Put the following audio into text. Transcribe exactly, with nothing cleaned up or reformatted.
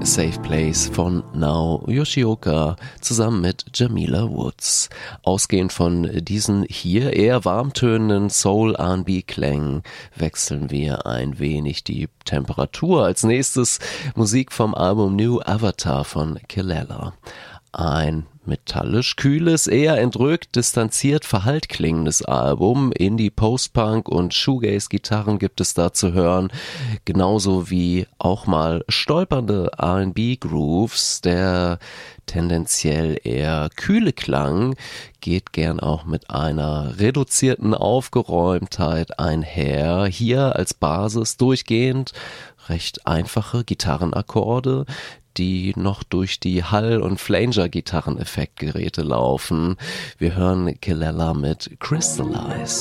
Safe Place von Nao Yoshioka zusammen mit Jamila Woods. Ausgehend von diesen hier eher warmtönenden Soul-R and B-Klängen wechseln wir ein wenig die Temperatur. Als nächstes Musik vom Album New Avatar von Kelela. Ein metallisch kühles, eher entrückt, distanziert, verhallt klingendes Album. Indie, Post-Punk und Shoegaze-Gitarren gibt es da zu hören. Genauso wie auch mal stolpernde R and B-Grooves. Der tendenziell eher kühle Klang geht gern auch mit einer reduzierten Aufgeräumtheit einher. Hier als Basis durchgehend recht einfache Gitarrenakkorde, die noch durch die Hall- und Flanger-Gitarreneffektgeräte laufen. Wir hören Kelela mit Crystallize.